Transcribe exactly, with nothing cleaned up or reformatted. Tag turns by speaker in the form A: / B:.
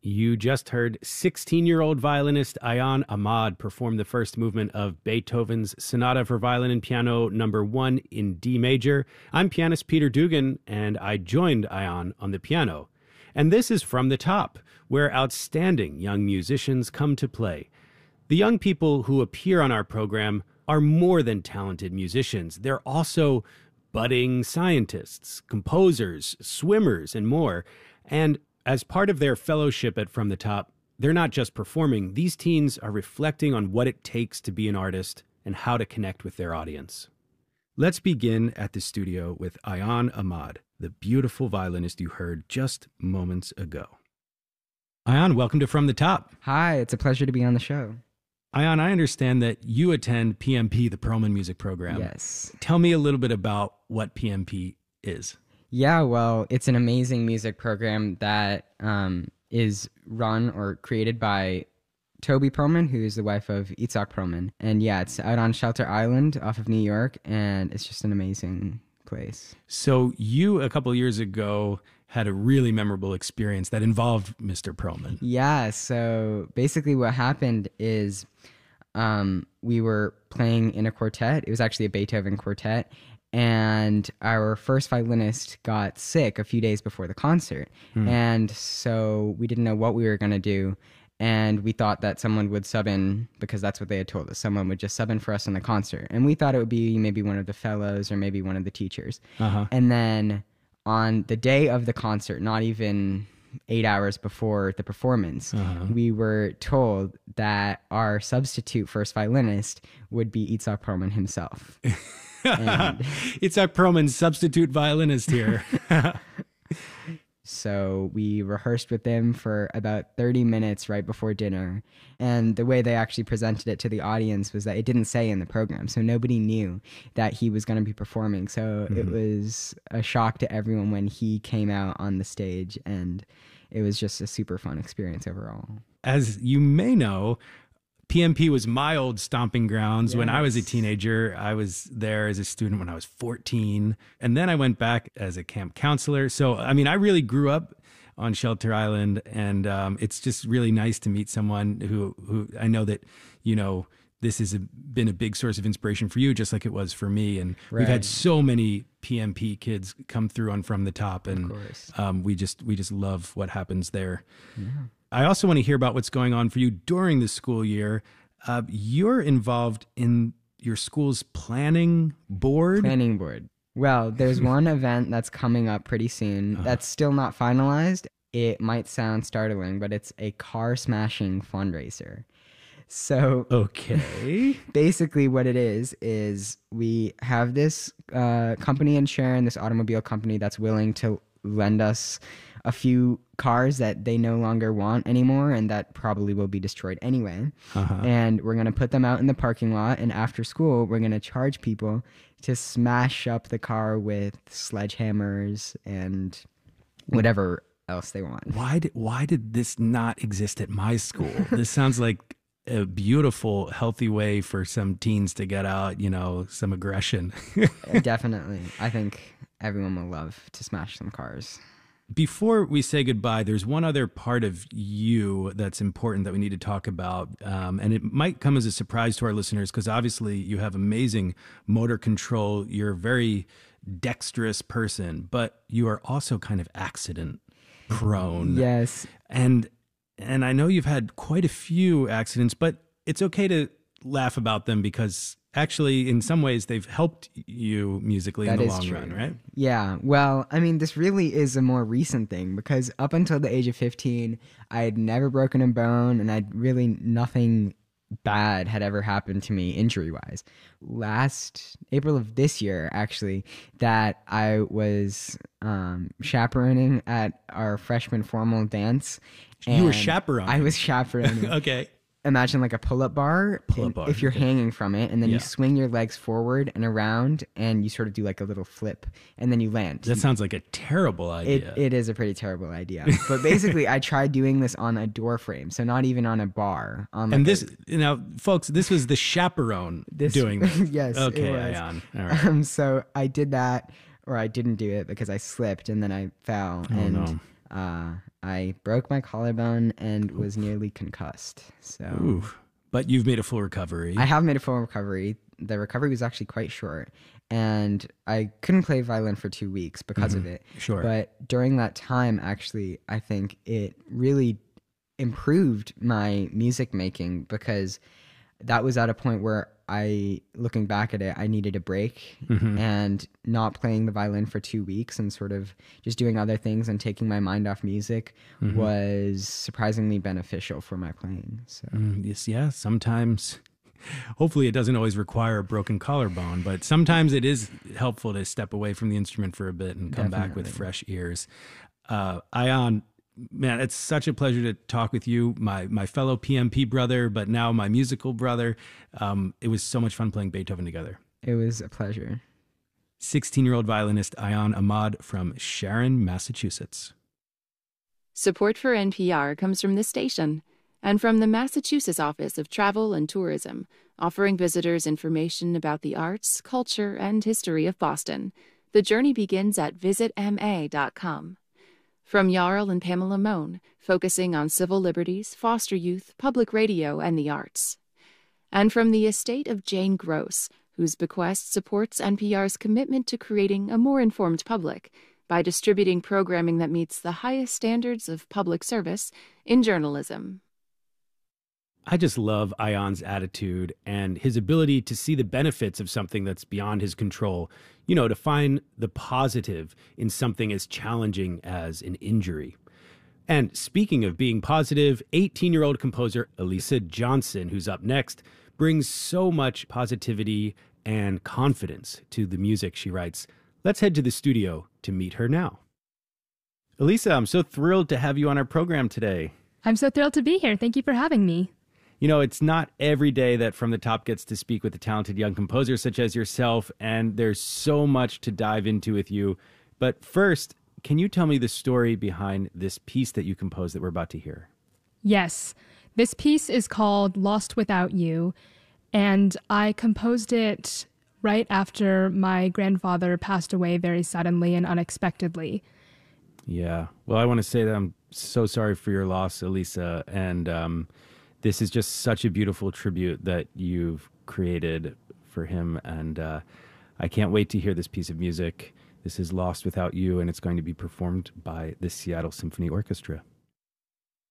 A: You just heard sixteen-year-old violinist Ayaan Ahmad perform the first movement of Beethoven's Sonata for Violin and Piano number one in D major. I'm pianist Peter Dugan, and I joined Ayaan on the piano. And this is From the Top, where outstanding young musicians come to play. The young people who appear on our program are more than talented musicians. They're also budding scientists, composers, swimmers, and more. And as part of their fellowship at From the Top, they're not just performing. These teens are reflecting on what it takes to be an artist and how to connect with their audience. Let's begin at the studio with Ayaan Ahmad, the beautiful violinist you heard just moments ago. Ayaan, welcome to From the Top.
B: Hi, it's a pleasure to be on the show.
A: Ayaan, I understand that you attend P M P, the Perlman Music Program.
B: Yes.
A: Tell me a little bit about what P M P is.
B: Yeah, well, it's an amazing music program that um, is run or created by Toby Perlman, who is the wife of Itzhak Perlman. And yeah, it's out on Shelter Island off of New York, and it's just an amazing place.
A: So you, a couple of years ago, had a really memorable experience that involved Mister Perlman.
B: Yeah, so basically what happened is um, we were playing in a quartet. It was actually a Beethoven quartet. And our first violinist got sick a few days before the concert. Hmm. And so we didn't know what we were going to do. And we thought that someone would sub in, because that's what they had told us. Someone would just sub in for us in the concert. And we thought it would be maybe one of the fellows or maybe one of the teachers. Uh-huh. And then on the day of the concert, not even eight hours before the performance, uh-huh. we were told that our substitute first violinist would be Itzhak Perlman himself. And
A: Itzhak Perlman, substitute violinist here.
B: So we rehearsed with them for about thirty minutes right before dinner. And the way they actually presented it to the audience was that it didn't say in the program. So nobody knew that he was going to be performing. So mm-hmm. it was a shock to everyone when he came out on the stage. And it was just a super fun experience overall.
A: As you may know, P M P was my old stomping grounds. Yes. When I was a teenager. I was there as a student when I was fourteen. And then I went back as a camp counselor. So, I mean, I really grew up on Shelter Island. And um, it's just really nice to meet someone who, who I know that, you know, this has a, been a big source of inspiration for you, just like it was for me. And right. we've had so many P M P kids come through on From the Top. And um, we just we just love what happens there. Yeah. I also want to hear about what's going on for you during the school year. Uh, you're involved in your school's planning board.
B: Planning board. Well, there's one event that's coming up pretty soon uh-huh. that's still not finalized. It might sound startling, but it's a car smashing fundraiser. So
A: okay,
B: basically what it is, is we have this uh, company in Sharon, this automobile company that's willing to lend us a few cars that they no longer want anymore and that probably will be destroyed anyway. Uh-huh. And we're going to put them out in the parking lot, and after school, we're going to charge people to smash up the car with sledgehammers and whatever else they want.
A: Why did, why did this not exist at my school? This sounds like a beautiful, healthy way for some teens to get out, you know, some aggression.
B: Definitely. I think everyone will love to smash some cars.
A: Before we say goodbye, there's one other part of you that's important that we need to talk about. Um, and it might come as a surprise to our listeners because obviously you have amazing motor control. You're a very dexterous person, but you are also kind of accident prone.
B: Yes.
A: And and I know you've had quite a few accidents, but it's okay to laugh about them because actually, in some ways, they've helped you musically
B: that
A: in the long
B: true.
A: run, right?
B: Yeah. Well, I mean, this really is a more recent thing because up until the age of fifteen, I had never broken a bone and I'd really nothing bad had ever happened to me injury-wise. Last April of this year, actually, that I was um, chaperoning at our freshman formal dance.
A: You were chaperoning?
B: I was chaperoning.
A: Okay.
B: Imagine like a pull-up bar,
A: pull-up bar
B: if you're
A: okay.
B: hanging from it, and then
A: yeah.
B: you swing your legs forward and around, and you sort of do like a little flip, and then you land.
A: That sounds like a terrible idea.
B: It, it is a pretty terrible idea. But basically, I tried doing this on a door frame, so not even on a bar. On like
A: and this,
B: a,
A: you know, folks, this was the chaperone
B: this,
A: doing this.
B: Yes,
A: okay,
B: it was.
A: Ayaan. All right.
B: Um, so I did that, or I didn't do it because I slipped, and then I fell,
A: oh,
B: and
A: no.
B: uh, I broke my collarbone and was nearly concussed. So,
A: Ooh. But you've made a full recovery.
B: I have made a full recovery. The recovery was actually quite short, and I couldn't play violin for two weeks because
A: mm-hmm.
B: of it.
A: Sure.
B: But during that time, actually, I think it really improved my music making, because that was at a point where I, looking back at it, I needed a break,
A: mm-hmm.
B: and not playing the violin for two weeks and sort of just doing other things and taking my mind off music mm-hmm. was surprisingly beneficial for my playing. So
A: mm, yes, yeah, sometimes, hopefully it doesn't always require a broken collarbone, but sometimes it is helpful to step away from the instrument for a bit and come
B: Definitely.
A: back with fresh ears. Uh, Ayan, man, it's such a pleasure to talk with you, my my fellow P M P brother, but now my musical brother. Um, it was so much fun playing Beethoven together.
B: It was a pleasure.
A: sixteen-year-old violinist Ayan Ahmad from Sharon, Massachusetts.
C: Support for N P R comes from this station and from the Massachusetts Office of Travel and Tourism, offering visitors information about the arts, culture, and history of Boston. The journey begins at visit m a dot com. From Jarl and Pamela Mohn, focusing on civil liberties, foster youth, public radio, and the arts. And from the estate of Jane Gross, whose bequest supports N P R's commitment to creating a more informed public by distributing programming that meets the highest standards of public service in journalism.
A: I just love Ayan's attitude and his ability to see the benefits of something that's beyond his control. You know, to find the positive in something as challenging as an injury. And speaking of being positive, eighteen-year-old composer Elisa Johnson, who's up next, brings so much positivity and confidence to the music she writes. Let's head to the studio to meet her now. Elisa, I'm so thrilled to have you on our program today.
D: I'm so thrilled to be here. Thank you for having me.
A: You know, it's not every day that From the Top gets to speak with a talented young composer such as yourself, and there's so much to dive into with you. But first, can you tell me the story behind this piece that you composed that we're about to hear?
D: Yes. This piece is called Lost Without You, and I composed it right after my grandfather passed away very suddenly and unexpectedly.
A: Yeah. Well, I want to say that I'm so sorry for your loss, Elisa, and um, this is just such a beautiful tribute that you've created for him, and uh, I can't wait to hear this piece of music. This is Lost Without You, and it's going to be performed by the Seattle Symphony Orchestra.